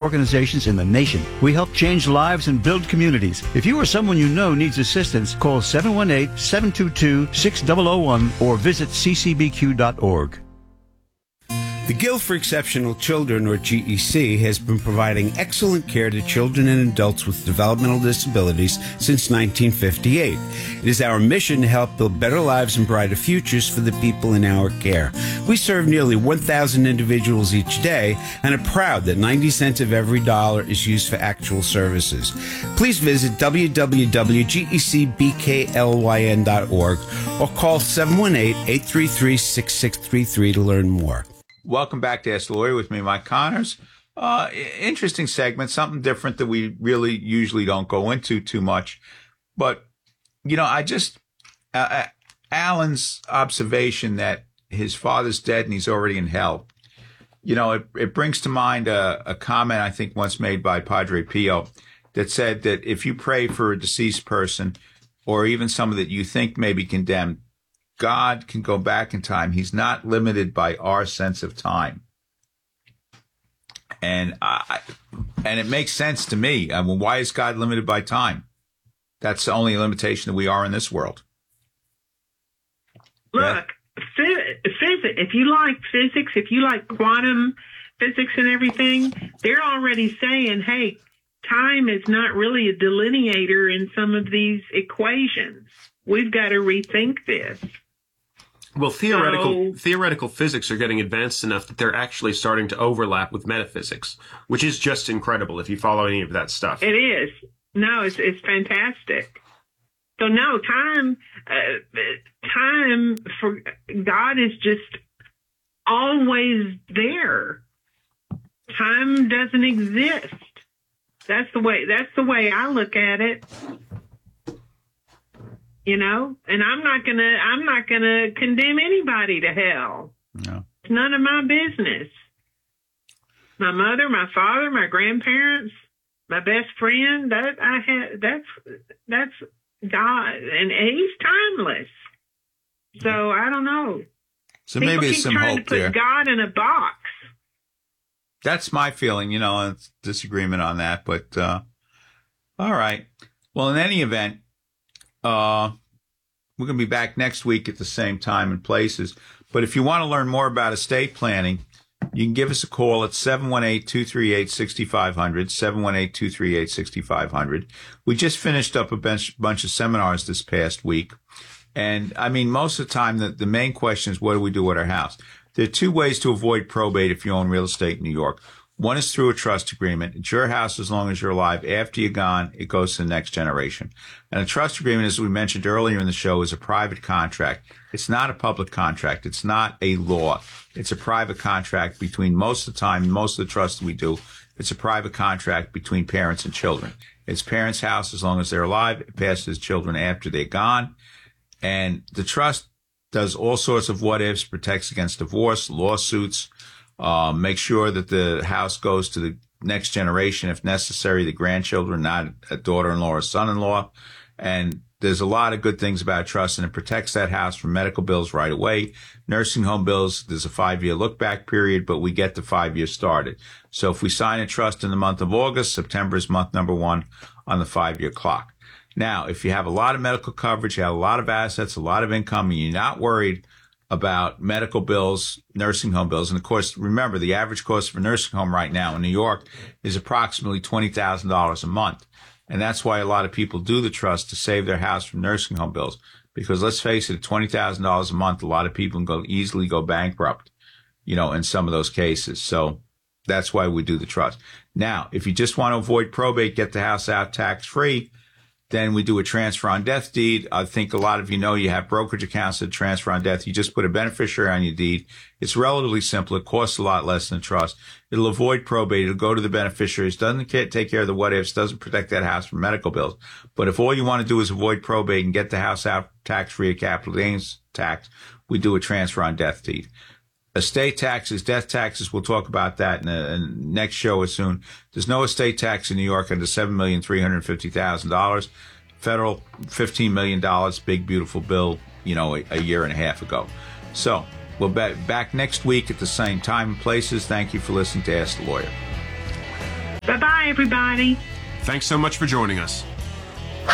organizations in the nation. We help change lives and build communities. If you or someone you know needs assistance, call 718-722-6001 or visit ccbq.org. The Guild for Exceptional Children, or GEC, has been providing excellent care to children and adults with developmental disabilities since 1958. It is our mission to help build better lives and brighter futures for the people in our care. We serve nearly 1,000 individuals each day and are proud that 90 cents of every dollar is used for actual services. Please visit www.gecbklyn.org or call 718-833-6633 to learn more. Welcome back to Ask the Lawyer with me, Mike Connors. Interesting segment, something different that we really usually don't go into too much. But, you know, Alan's observation that his father's dead and he's already in hell, you know, it brings to mind a comment I think once made by Padre Pio that said that if you pray for a deceased person or even someone that you think may be condemned, God can go back in time. He's not limited by our sense of time. And it makes sense to me. I mean, why is God limited by time? That's the only limitation that we are in this world. Look, physics, if you like physics, if you like quantum physics and everything, they're already saying, hey, time is not really a delineator in some of these equations. We've got to rethink this. Well, theoretical physics are getting advanced enough that they're actually starting to overlap with metaphysics, which is just incredible if you follow any of that stuff. It is. No, it's fantastic. So no, time for God is just always there. Time doesn't exist. That's the way I look at it. You know, and I'm not gonna condemn anybody to hell. No. It's none of my business. My mother, my father, my grandparents, my best friend, that's God, and He's timeless. So I don't know. So People maybe there's keep some trying hope to put there. God in a box. That's my feeling, you know, it's disagreement on that, but all right. Well, in any event, we're going to be back next week at the same time and places. But if you want to learn more about estate planning, you can give us a call at 718-238-6500, 718-238-6500. We just finished up a bunch of seminars this past week. And, I mean, most of the time, the main question is, what do we do with our house? There are two ways to avoid probate if you own real estate in New York. One is through a trust agreement. It's your house as long as you're alive. After you're gone, it goes to the next generation. And a trust agreement, as we mentioned earlier in the show, is a private contract. It's not a public contract. It's not a law. It's a private contract between, most of the time, most of the trusts we do, it's a private contract between parents and children. It's parents' house as long as they're alive. It passes to children after they're gone. And the trust does all sorts of what-ifs, protects against divorce, lawsuits, make sure that the house goes to the next generation, if necessary, the grandchildren, not a daughter-in-law or son-in-law. And there's a lot of good things about trust, and it protects that house from medical bills right away. Nursing home bills, there's a 5-year look-back period, but we get the 5 years started. So if we sign a trust in the month of August, September is month number 1 on the 5-year clock. Now, if you have a lot of medical coverage, you have a lot of assets, a lot of income, and you're not worried about medical bills, nursing home bills. And of course, remember, the average cost for a nursing home right now in New York is approximately $20,000 a month. And that's why a lot of people do the trust, to save their house from nursing home bills. Because let's face it, at $20,000 a month, a lot of people can easily go bankrupt, you know, in some of those cases. So that's why we do the trust. Now, if you just want to avoid probate, get the house out tax-free, then we do a transfer on death deed. I think a lot of you know you have brokerage accounts that transfer on death. You just put a beneficiary on your deed. It's relatively simple. It costs a lot less than a trust. It'll avoid probate. It'll go to the beneficiaries. Doesn't take care of the what-ifs. Doesn't protect that house from medical bills. But if all you want to do is avoid probate and get the house out tax-free of capital gains tax, we do a transfer on death deed. Estate taxes, death taxes, we'll talk about that in the next show as soon. There's no estate tax in New York under $7,350,000. Federal, $15 million, big, beautiful bill, you know, a year and a half ago. So we'll be back next week at the same time and places. Thank you for listening to Ask the Lawyer. Bye-bye, everybody. Thanks so much for joining us.